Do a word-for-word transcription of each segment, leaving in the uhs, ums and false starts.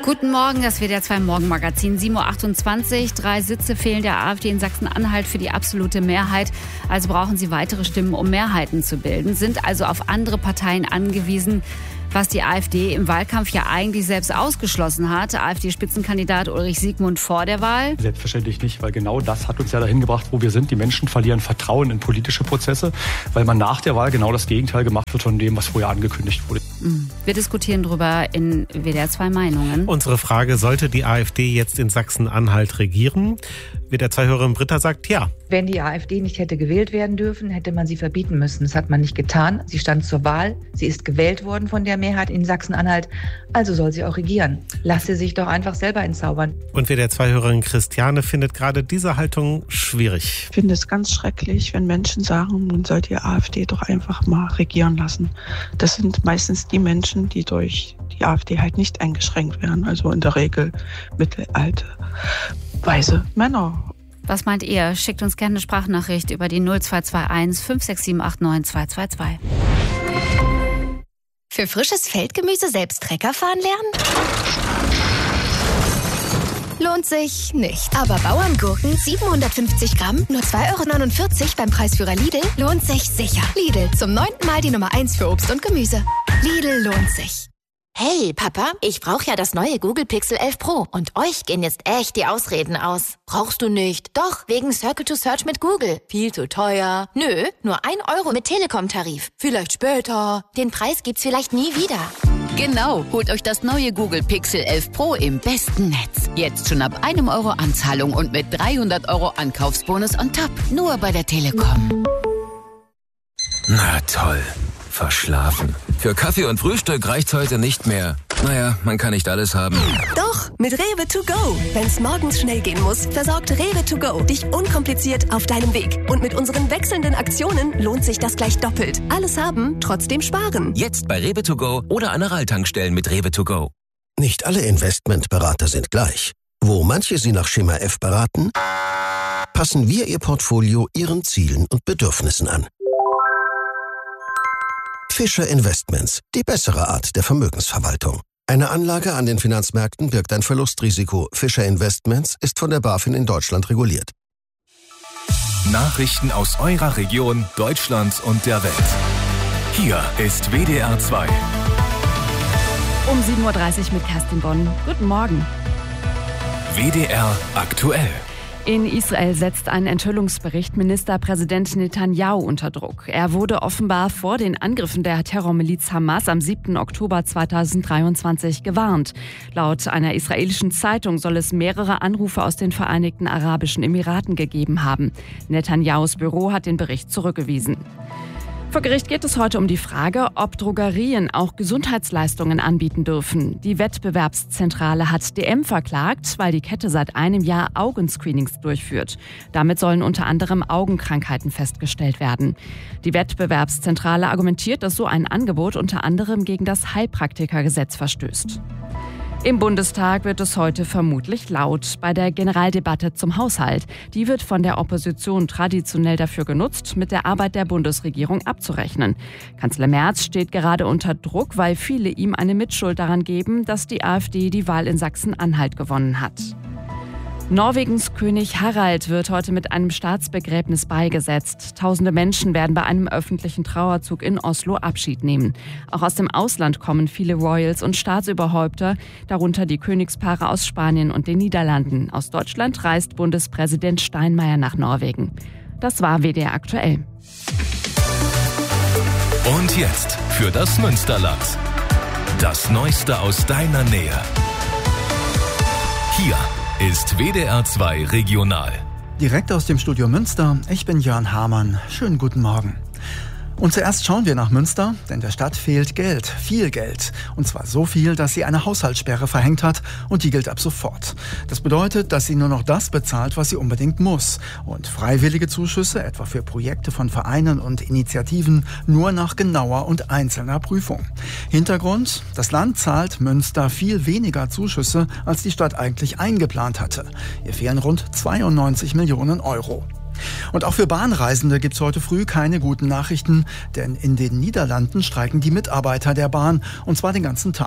Guten Morgen, das W D R zwei Morgenmagazin, sieben Uhr achtundzwanzig. Drei Sitze fehlen der AfD in Sachsen-Anhalt für die absolute Mehrheit. Also brauchen sie weitere Stimmen, um Mehrheiten zu bilden. Sind also auf andere Parteien angewiesen, was die AfD im Wahlkampf ja eigentlich selbst ausgeschlossen hat. AfD-Spitzenkandidat Ulrich Siegmund vor der Wahl. Selbstverständlich nicht, weil genau das hat uns ja dahin gebracht, wo wir sind. Die Menschen verlieren Vertrauen in politische Prozesse, weil man nach der Wahl genau das Gegenteil gemacht wird von dem, was vorher angekündigt wurde. Wir diskutieren darüber in W D R zwei Meinungen. Unsere Frage, sollte die AfD jetzt in Sachsen-Anhalt regieren? W D R zwei-Hörerin Britta sagt ja. Wenn die AfD nicht hätte gewählt werden dürfen, hätte man sie verbieten müssen. Das hat man nicht getan. Sie stand zur Wahl. Sie ist gewählt worden von der Mehrheit in Sachsen-Anhalt. Also soll sie auch regieren. Lass sie sich doch einfach selber entzaubern. Und W D R zwei-Hörerin Christiane findet gerade diese Haltung schwierig. Ich finde es ganz schrecklich, wenn Menschen sagen, man sollte die AfD doch einfach mal regieren lassen. Das sind meistens die Menschen, die durch die AfD halt nicht eingeschränkt werden. Also in der Regel mittelalte, weiße Männer. Was meint ihr? Schickt uns gerne eine Sprachnachricht über die null zwei zwei eins fünf sechs sieben acht neun zwei zwei zwei. Für frisches Feldgemüse selbst Trecker fahren lernen? Lohnt sich nicht. Aber Bauerngurken siebenhundertfünfzig Gramm, nur zwei Euro neunundvierzig beim Preisführer Lidl, lohnt sich sicher. Lidl, zum neunten Mal die Nummer eins für Obst und Gemüse. Lidl lohnt sich. Hey, Papa, ich brauche ja das neue Google Pixel elf Pro und euch gehen jetzt echt die Ausreden aus. Brauchst du nicht? Doch, wegen Circle to Search mit Google. Viel zu teuer. Nö, nur ein Euro mit Telekom-Tarif. Vielleicht später. Den Preis gibt's vielleicht nie wieder. Genau, holt euch das neue Google Pixel elf Pro im besten Netz. Jetzt schon ab einem Euro Anzahlung und mit dreihundert Euro Ankaufsbonus on top. Nur bei der Telekom. Na toll. Verschlafen. Für Kaffee und Frühstück reicht's heute nicht mehr. Naja, man kann nicht alles haben. Doch, mit Rewe to go. Wenn's morgens schnell gehen muss, versorgt Rewe to go dich unkompliziert auf deinem Weg. Und mit unseren wechselnden Aktionen lohnt sich das gleich doppelt. Alles haben, trotzdem sparen. Jetzt bei Rewe to go oder Aral-Tankstellen mit Rewe to go. Nicht alle Investmentberater sind gleich. Wo manche Sie nach Schema F beraten, passen wir Ihr Portfolio Ihren Zielen und Bedürfnissen an. Fischer Investments, die bessere Art der Vermögensverwaltung. Eine Anlage an den Finanzmärkten birgt ein Verlustrisiko. Fischer Investments ist von der BaFin in Deutschland reguliert. Nachrichten aus eurer Region, Deutschland und der Welt. Hier ist W D R zwei. Um sieben Uhr dreißig mit Kerstin Bonn. Guten Morgen. W D R aktuell. In Israel setzt ein Enthüllungsbericht Ministerpräsident Netanyahu unter Druck. Er wurde offenbar vor den Angriffen der Terrormiliz Hamas am siebten Oktober zweitausenddreiundzwanzig gewarnt. Laut einer israelischen Zeitung soll es mehrere Anrufe aus den Vereinigten Arabischen Emiraten gegeben haben. Netanyahus Büro hat den Bericht zurückgewiesen. Vor Gericht geht es heute um die Frage, ob Drogerien auch Gesundheitsleistungen anbieten dürfen. Die Wettbewerbszentrale hat D M verklagt, weil die Kette seit einem Jahr Augenscreenings durchführt. Damit sollen unter anderem Augenkrankheiten festgestellt werden. Die Wettbewerbszentrale argumentiert, dass so ein Angebot unter anderem gegen das Heilpraktikergesetz verstößt. Im Bundestag wird es heute vermutlich laut bei der Generaldebatte zum Haushalt. Die wird von der Opposition traditionell dafür genutzt, mit der Arbeit der Bundesregierung abzurechnen. Kanzler Merz steht gerade unter Druck, weil viele ihm eine Mitschuld daran geben, dass die AfD die Wahl in Sachsen-Anhalt gewonnen hat. Norwegens König Harald wird heute mit einem Staatsbegräbnis beigesetzt. Tausende Menschen werden bei einem öffentlichen Trauerzug in Oslo Abschied nehmen. Auch aus dem Ausland kommen viele Royals und Staatsoberhäupter, darunter die Königspaare aus Spanien und den Niederlanden. Aus Deutschland reist Bundespräsident Steinmeier nach Norwegen. Das war W D R aktuell. Und jetzt für das Münsterland. Das Neueste aus deiner Nähe. Hier ist W D R zwei Regional. Direkt aus dem Studio Münster, ich bin Jörn Hamann. Schönen guten Morgen. Und zuerst schauen wir nach Münster, denn der Stadt fehlt Geld, viel Geld. Und zwar so viel, dass sie eine Haushaltssperre verhängt hat und die gilt ab sofort. Das bedeutet, dass sie nur noch das bezahlt, was sie unbedingt muss. Und freiwillige Zuschüsse, etwa für Projekte von Vereinen und Initiativen, nur nach genauer und einzelner Prüfung. Hintergrund: Das Land zahlt Münster viel weniger Zuschüsse, als die Stadt eigentlich eingeplant hatte. Ihr fehlen rund zweiundneunzig Millionen Euro. Und auch für Bahnreisende gibt es heute früh keine guten Nachrichten, denn in den Niederlanden streiken die Mitarbeiter der Bahn, und zwar den ganzen Tag. Das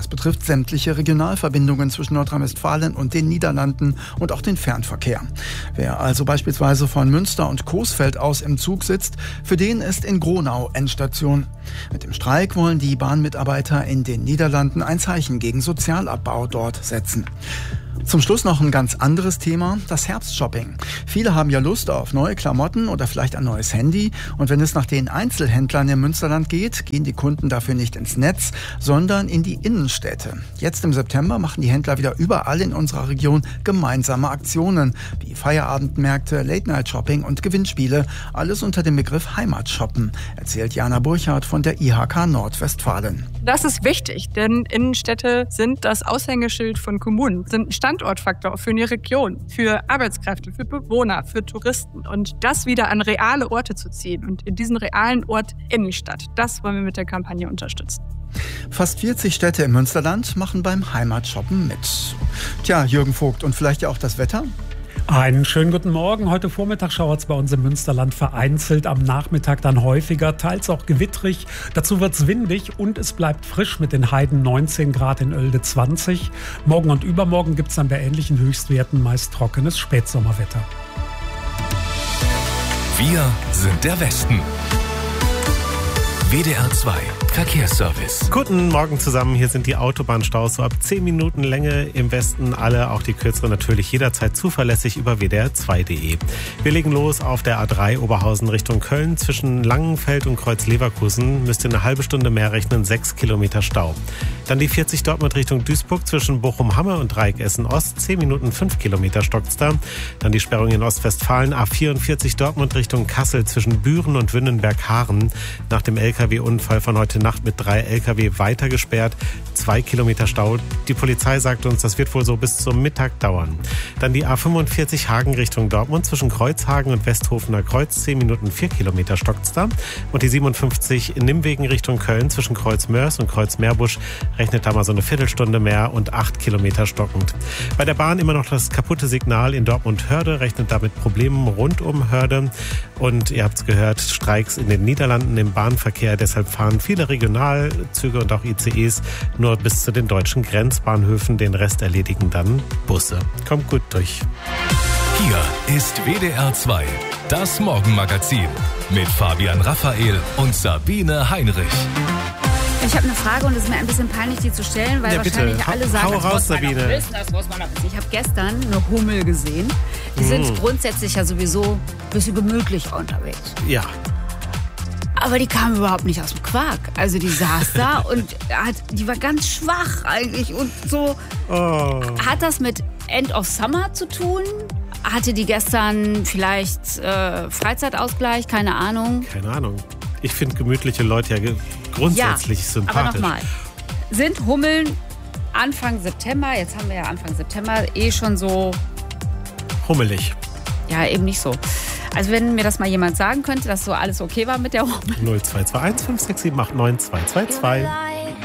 Das betrifft sämtliche Regionalverbindungen zwischen Nordrhein-Westfalen und den Niederlanden und auch den Fernverkehr. Wer also beispielsweise von Münster und Coesfeld aus im Zug sitzt, für den ist in Gronau Endstation. Mit dem Streik wollen die Bahnmitarbeiter in den Niederlanden ein Zeichen gegen Sozialabbau dort setzen. Zum Schluss noch ein ganz anderes Thema, das Herbstshopping. Viele haben ja Lust auf neue Klamotten oder vielleicht ein neues Handy. Und wenn es nach den Einzelhändlern im Münsterland geht, gehen die Kunden dafür nicht ins Netz, sondern in die Innenstädte. Jetzt im September machen die Händler wieder überall in unserer Region gemeinsame Aktionen, wie Feierabendmärkte, Late-Night-Shopping und Gewinnspiele. Alles unter dem Begriff Heimatshoppen, erzählt Jana Burchardt von der I H K Nordwestfalen. Das ist wichtig, denn Innenstädte sind das Aushängeschild von Kommunen, sind ein Standortfaktor für eine Region, für Arbeitskräfte, für Bewohner, für Touristen. Und das wieder an reale Orte zu ziehen und in diesen realen Ort Innenstadt, das wollen wir mit der Kampagne unterstützen. Fast vierzig Städte im Münsterland machen beim Heimatshoppen mit. Tja, Jürgen Vogt, und vielleicht ja auch das Wetter? Einen schönen guten Morgen. Heute Vormittag schauert es bei uns im Münsterland vereinzelt, am Nachmittag dann häufiger, teils auch gewittrig. Dazu wird es windig und es bleibt frisch mit den Heiden neunzehn Grad, in Oelde zwanzig. Morgen und übermorgen gibt es dann bei ähnlichen Höchstwerten meist trockenes Spätsommerwetter. Wir sind der Westen. W D R zwei Verkehrsservice. Guten Morgen zusammen, hier sind die Autobahnstaus so ab zehn Minuten Länge im Westen, alle, auch die kürzeren natürlich jederzeit zuverlässig über W D R zwei Punkt de. Wir legen los auf der A drei Oberhausen Richtung Köln. Zwischen Langenfeld und Kreuz Leverkusen müsst ihr eine halbe Stunde mehr rechnen, sechs Kilometer Stau. Dann die vierzig Dortmund Richtung Duisburg zwischen Bochum-Hamme und Dreieck Essen-Ost, zehn Minuten, fünf Kilometer stockt's da. Dann die Sperrung in Ostwestfalen, A vierundvierzig Dortmund Richtung Kassel zwischen Büren und Wünnenberg-Haaren. Nach dem L K W-Unfall von heute Nacht mit drei L K W weiter gesperrt, zwei Kilometer Stau. Die Polizei sagt uns, das wird wohl so bis zum Mittag dauern. Dann die A fünfundvierzig Hagen Richtung Dortmund zwischen Kreuzhagen und Westhofener Kreuz, zehn Minuten, vier Kilometer stockt's da. Und die siebenundfünfzig Nimmwegen Richtung Köln zwischen Kreuz Mörs und Kreuz Meerbusch, rechnet da mal so eine Viertelstunde mehr und acht Kilometer stockend. Bei der Bahn immer noch das kaputte Signal in Dortmund-Hörde, rechnet da mit Problemen rund um Hörde. Und ihr habt's gehört, Streiks in den Niederlanden im Bahnverkehr, deshalb fahren viele Regionalzüge und auch I C Es nur bis zu den deutschen Grenzbahnhöfen. Den Rest erledigen dann Busse. Kommt gut durch. Hier ist W D R zwei, das Morgenmagazin mit Fabian Raphael und Sabine Heinrich. Ich habe eine Frage und es ist mir ein bisschen peinlich, die zu stellen, weil ja, wahrscheinlich bitte. alle sagen, hau das raus, muss man Sabine. noch wissen, das muss man noch wissen. Ich habe gestern eine Hummel gesehen. Die mm. sind grundsätzlich ja sowieso ein bisschen gemütlich unterwegs. Ja. Aber die kam überhaupt nicht aus dem Quark. Also die saß da und hat, die war ganz schwach eigentlich und so. Oh. Hat das mit End of Summer zu tun? Hatte die gestern vielleicht äh, Freizeitausgleich? Keine Ahnung. Keine Ahnung. Ich finde gemütliche Leute ja grundsätzlich ja, sympathisch. Aber nochmal, sind Hummeln Anfang September, jetzt haben wir ja Anfang September, eh schon so... Hummelig. Ja, eben nicht so. Also wenn mir das mal jemand sagen könnte, dass so alles okay war mit der Hummel. null zwei zwei eins fünf sechs sieben acht neun zwei zwei zwei.